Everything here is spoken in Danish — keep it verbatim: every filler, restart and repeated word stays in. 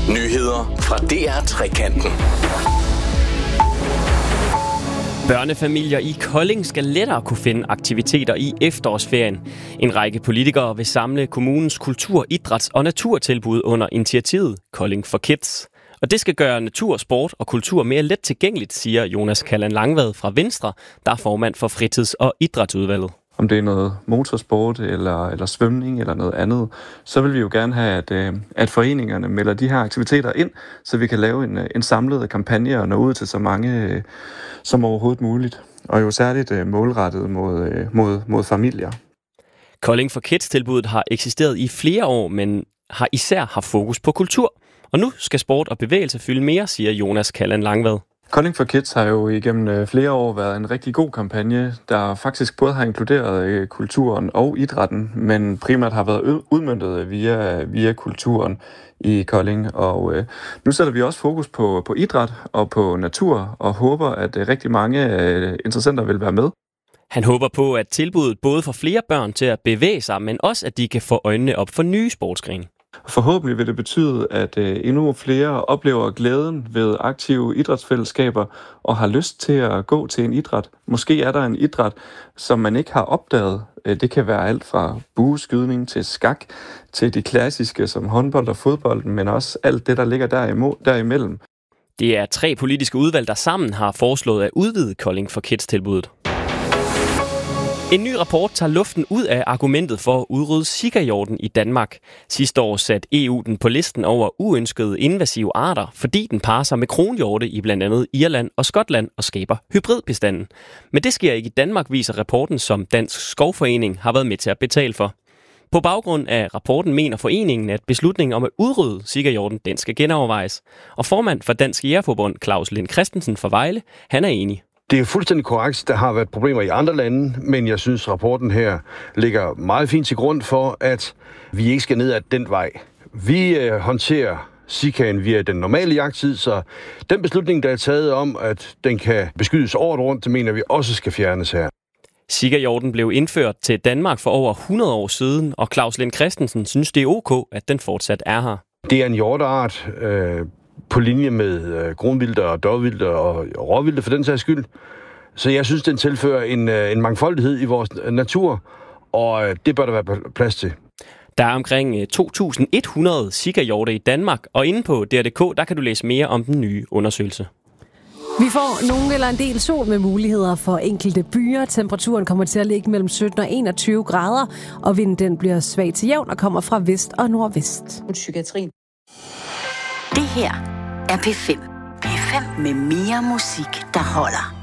Nyheder fra D R Trekanten. Børnefamilier i Kolding skal lettere kunne finde aktiviteter i efterårsferien. En række politikere vil samle kommunens kultur-, idræts- og naturtilbud under initiativet Kolding for Kids. Og det skal gøre natur, sport og kultur mere let tilgængeligt, siger Jonas Kalland Langvad fra Venstre, der er formand for fritids- og idrætsudvalget. Om det er noget motorsport eller, eller svømning eller noget andet, så vil vi jo gerne have, at, at foreningerne melder de her aktiviteter ind, så vi kan lave en, en samlet kampagne og nå ud til så mange som overhovedet muligt. Og jo særligt målrettet mod, mod, mod familier. Kolding for Kids-tilbuddet har eksisteret i flere år, men har især haft fokus på kultur. Og nu skal sport og bevægelse fylde mere, siger Jonas Kalland Langvad. Kolding for Kids har jo igennem flere år været en rigtig god kampagne, der faktisk både har inkluderet kulturen og idrætten, men primært har været udmøntet via, via kulturen i Kolding. Og øh, nu sætter vi også fokus på, på idræt og på natur, og håber, at øh, rigtig mange øh, interessenter vil være med. Han håber på, at tilbuddet både får flere børn til at bevæge sig, men også at de kan få øjnene op for nye sportsgrene. Forhåbentlig vil det betyde, at endnu flere oplever glæden ved aktive idrætsfællesskaber og har lyst til at gå til en idræt. Måske er der en idræt, som man ikke har opdaget. Det kan være alt fra bueskydning til skak til de klassiske som håndbold og fodbold, men også alt det, der ligger derimellem. Det er tre politiske udvalg, der sammen har foreslået at udvide Kolding for Kids-tilbuddet. En ny rapport tager luften ud af argumentet for at udrydde sikkerhjorten i Danmark. Sidste år satte E U den på listen over uønskede invasive arter, fordi den parer sig med kronhjorte i blandt andet Irland og Skotland og skaber hybridbestanden. Men det sker ikke i Danmark, viser rapporten, som Dansk Skovforening har været med til at betale for. På baggrund af rapporten mener foreningen, at beslutningen om at udrydde sikkerhjorten, den skal genovervejes. Og formand for Dansk Jægerforbund, Claus Lind Christensen fra Vejle, han er enig. Det er fuldstændig korrekt. Der har været problemer i andre lande, men jeg synes, rapporten her ligger meget fint til grund for, at vi ikke skal ned ad den vej. Vi øh, håndterer sikaen via den normale jagttid, så den beslutning, der er taget om, at den kan beskydes året rundt, det mener vi også skal fjernes her. Sikkerhjorten blev indført til Danmark for over hundrede år siden, og Claus Lind Christensen synes, det er ok, at den fortsat er her. Det er en hjorteart, øh, på linje med øh, kronvildt og dårvildt og råvildt for den sags skyld. Så jeg synes, den tilfører en, øh, en mangfoldighed i vores natur, og øh, det bør der være plads til. Der er omkring to tusind et hundrede sikkerhjorte i Danmark, og inde på D R punktum d k, der kan du læse mere om den nye undersøgelse. Vi får nogen eller en del sol med muligheder for enkelte byer. Temperaturen kommer til at ligge mellem sytten og enogtyve grader, og vinden den bliver svag til jævn og kommer fra vest og nordvest. Psykiatrien. Det her er P fem. P fem med mere musik, der holder.